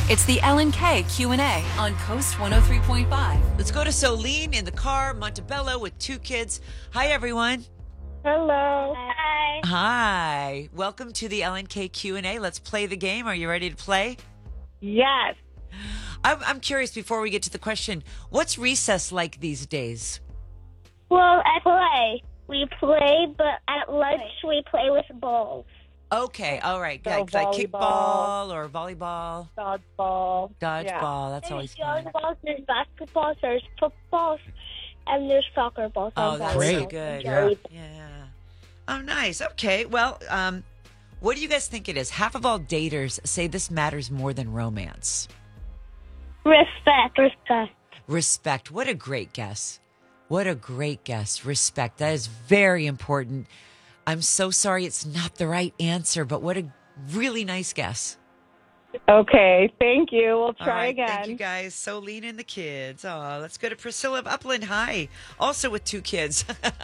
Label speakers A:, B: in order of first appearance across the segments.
A: It's the Ellen K Q&A on Coast 103.5.
B: Let's go to Solene in the car, Montebello with 2 kids. Hi, everyone.
C: Hello.
D: Hi.
B: Hi. Welcome to the Ellen K Q&A. Let's play the game. Are you ready to play?
C: Yes.
B: I'm curious, before we get to the question, what's recess like these days?
D: Well, we play, but at lunch we play with balls.
B: Okay, all right.
C: So
B: Like kickball or volleyball,
C: Dodgeball.
B: dodgeball. That's always fun.
D: There's balls, there's basketballs, there's footballs, and there's soccer balls.
B: Oh, that's
E: Great.
B: so good.
C: Yeah.
B: Yeah. Oh, nice. Okay. Well, what do you guys think it is? Half of all daters say this matters more than romance.
D: Respect.
B: Respect. What a great guess. What a great guess. Respect. That is very important. I'm so sorry it's not the right answer, but what a really nice guess.
C: Okay, thank you. We'll
B: All
C: try
B: right,
C: again.
B: thank you guys. Solene and the kids. Oh, let's go to Priscilla of Upland. Hi. Also with 2 kids.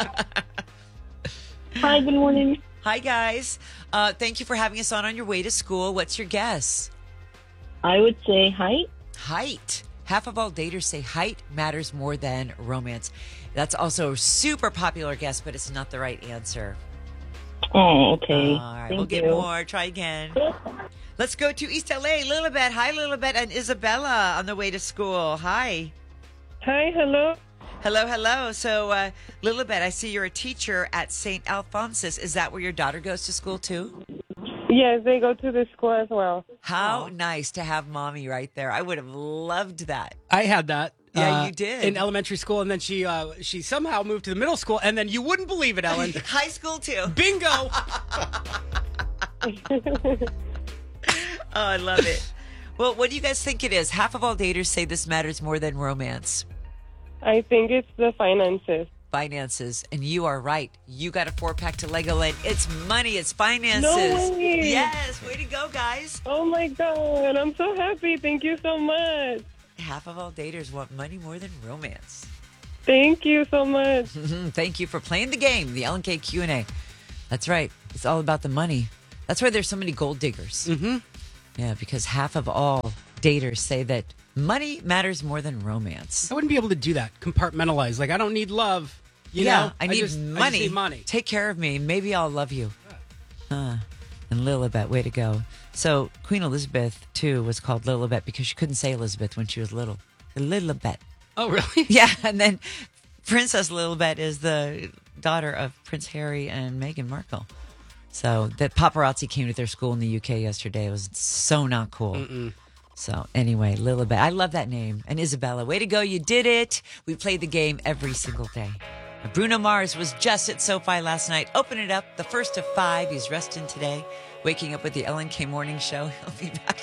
D: Hi, good morning.
B: Hi, guys. Thank you for having us on your way to school. What's your guess?
F: I would say height.
B: Height. Half of all daters say height matters more than romance. That's also a super popular guess, but it's not the right answer.
F: Oh, okay.
B: All right,
F: Thank
B: we'll get
F: you.
B: more. Try again. Let's go to East LA. Lilibet. Hi, Lilibet and Isabella on the way to school. Hi.
C: Hi, hello.
B: Hello, hello. So, Lilibet, I see you're a teacher at St. Alphonsus. Is that where your daughter goes to school, too?
C: Yes, they go to the school as well.
B: How nice to have mommy right there. I would have loved that.
E: I had that.
B: Yeah, you did.
E: In elementary school, and then she somehow moved to the middle school, and then you wouldn't believe it, Ellen.
B: High school, too.
E: Bingo!
B: Oh, I love it. Well, what do you guys think it is? Half of all daters say this matters more than romance.
C: I think it's the finances.
B: Finances. And you are right. You got a 4-pack to Legoland. It's money. It's finances.
C: No way.
B: Yes. Way to go, guys.
C: Oh my God, I'm so happy. Thank you so much.
B: Half of all daters want money more than romance.
C: Thank you so much.
B: Thank you for playing the game, the Ellen K Q&A. That's right. It's all about the money. That's why there's so many gold diggers.
E: Mm-hmm.
B: Yeah, because half of all daters say that money matters more than romance.
E: I wouldn't be able to do that. Compartmentalize. Like, I don't need love. You know?
B: I need
E: just
B: money.
E: need money.
B: Take care of me. Maybe I'll love you. And Lilibet, way to go. So Queen Elizabeth, too, was called Lilibet because she couldn't say Elizabeth when she was little. Lilibet.
E: Oh, really?
B: Yeah, and then Princess Lilibet is the daughter of Prince Harry and Meghan Markle. So the paparazzi came to their school in the UK yesterday. It was so not cool. So anyway, Lilibet. I love that name. And Isabella, way to go. You did it. We played the game every single day. Bruno Mars was just at SoFi last night. Open it up. The first of 5. He's resting today. Waking up with the Ellen K Morning Show. He'll be back